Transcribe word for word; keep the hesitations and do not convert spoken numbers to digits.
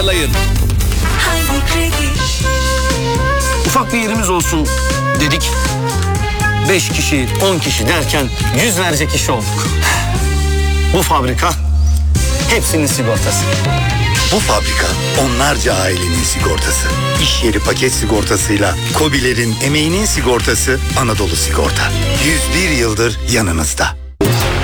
yakalayın. Haydi Kredi. Ufak bir yerimiz olsun dedik. Beş kişi, on kişi derken yüzlerce kişi olduk. Bu fabrika hepsinin sigortası. Bu fabrika onlarca ailenin sigortası. İş yeri paket sigortasıyla KOBİ'lerin emeğinin sigortası Anadolu Sigorta. yüz bir yıldır yanınızda.